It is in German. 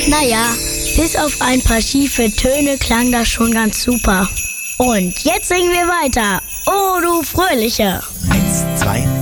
Naja, bis auf ein paar schiefe Töne klang das schon ganz super. Und jetzt singen wir weiter. Oh, du Fröhliche. 1, 2,